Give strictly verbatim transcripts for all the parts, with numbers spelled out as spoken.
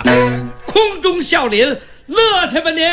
空中笑林，乐去吧您！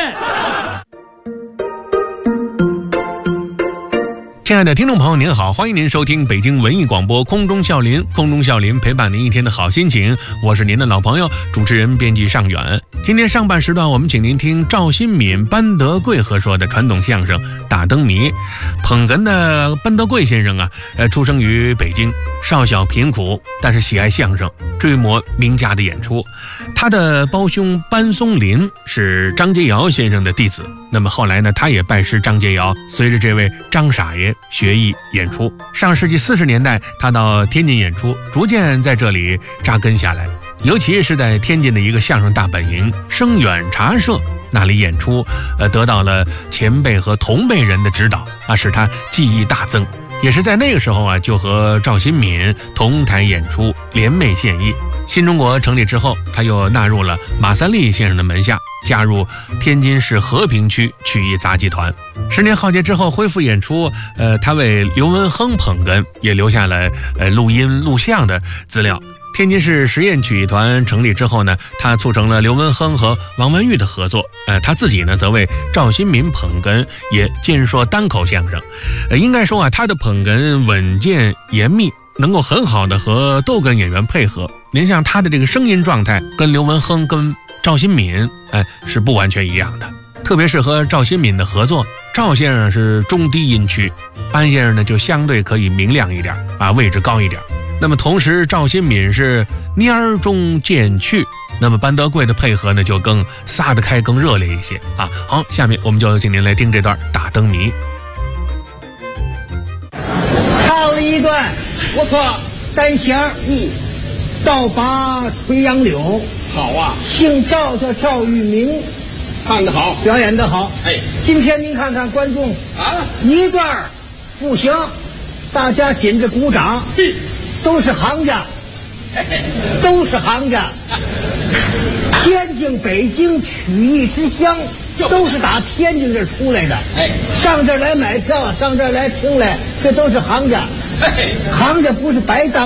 亲爱的听众朋友您好，欢迎您收听北京文艺广播空中笑林，空中笑林陪伴您一天的好心情，我是您的老朋友主持人编辑尚远。今天上半时段我们请您听赵新敏、班德贵合说的传统相声《打灯谜》。捧哏的班德贵先生啊，呃，出生于北京，少小贫苦，但是喜爱相声，追摹名家的演出。他的胞兄班松林是张杰尧先生的弟子，那么后来呢，他也拜师张杰尧，随着这位张傻爷学艺演出。上世纪四十年代，他到天津演出，逐渐在这里扎根下来，尤其是在天津的一个相声大本营声远茶社那里演出，呃，得到了前辈和同辈人的指导啊，使他技艺大增。也是在那个时候啊，就和赵新敏同台演出，联袂献艺。新中国成立之后，他又纳入了马三立先生的门下，加入天津市和平区曲艺杂技团。十年浩劫之后恢复演出，呃，他为刘文亨捧哏也留下了呃录音录像的资料。天津市实验曲艺团成立之后呢，他促成了刘文亨和王文玉的合作，呃，他自己呢则为赵新敏捧哏，也兼说单口相声。呃，应该说啊，他的捧哏稳健严密，能够很好的和逗哏演员配合。您像他的这个声音状态，跟刘文亨、跟赵新敏，哎，是不完全一样的。特别是和赵新敏的合作，赵先生是中低音区，班先生呢就相对可以明亮一点啊，位置高一点。那么同时赵新敏是蔫儿中渐去，那么班德贵的配合呢就更撒得开，更热烈一些啊。好，下面我们就请您来听这段打灯谜。 唱了一段， 我说单弦， 嗯， 倒拔垂杨柳， 好啊， 姓赵叫赵玉明， 唱得好， 表演得好。 哎， 今天您看看观众啊， 一段不行，大家紧着鼓掌， 嗯， 都是行家， 嘿嘿， 都是行家。天津、北京曲艺之乡，都是打天津这儿出来的。 哎， 上这儿来买票，上这儿来听来，这都是行家。 嘿嘿， 行家不是白当。